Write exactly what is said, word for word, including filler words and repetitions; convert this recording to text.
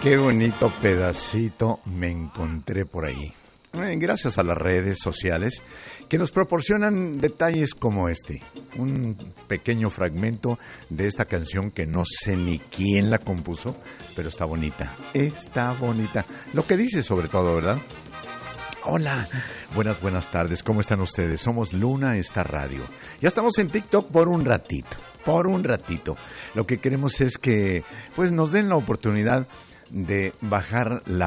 Qué bonito pedacito me encontré por ahí. Gracias a las redes sociales que nos proporcionan detalles como este. Un pequeño fragmento de esta canción que no sé ni quién la compuso, pero está bonita. Está bonita. Lo que dice sobre todo, ¿verdad? Hola, buenas, buenas tardes. ¿Cómo están ustedes? Somos Luna Esta Radio. Ya estamos en TikTok por un ratito, por un ratito. Lo que queremos es que pues nos den la oportunidad de bajar la